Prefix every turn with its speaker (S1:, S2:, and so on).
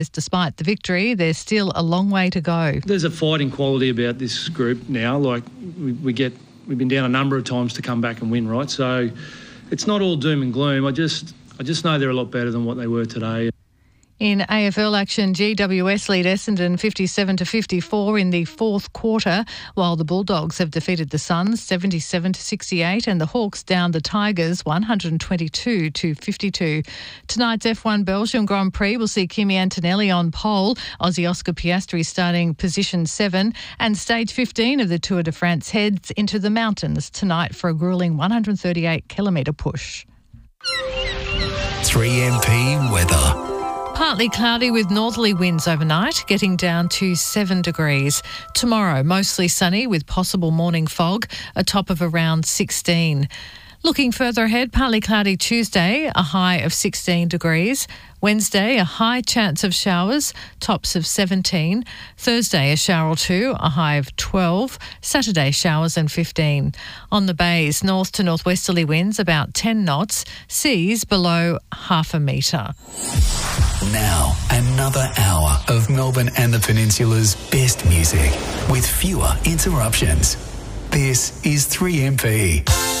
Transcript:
S1: Despite the victory, there's still a long way to go.
S2: There's a fighting quality about this group now. Like we've been down a number of times to come back and win, right? So it's not all doom and gloom. I just know they're a lot better than what they were today.
S1: In AFL action, GWS lead Essendon 57-54 in the fourth quarter, while the Bulldogs have defeated the Suns 77-68 and the Hawks down the Tigers 122-52. Tonight's F1 Belgium Grand Prix will see Kimi Antonelli on pole, Aussie Oscar Piastri starting position 7, and stage 15 of the Tour de France heads into the mountains tonight for a gruelling 138-kilometre push.
S3: 3MP weather.
S1: Partly cloudy with northerly winds overnight, getting down to 7 degrees. Tomorrow, mostly sunny with possible morning fog, a top of around 16. Looking further ahead, partly cloudy Tuesday, a high of 16 degrees. Wednesday, a high chance of showers, tops of 17. Thursday, a shower or two, a high of 12. Saturday, showers and 15. On the bays, north to northwesterly winds about 10 knots, seas below half a metre.
S3: Now, another hour of Melbourne and the Peninsula's best music with fewer interruptions. This is 3MP.